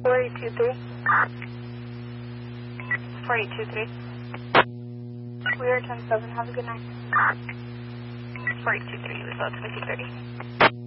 4823. 4823. We are 107. Have a good night. 4823, result 2230.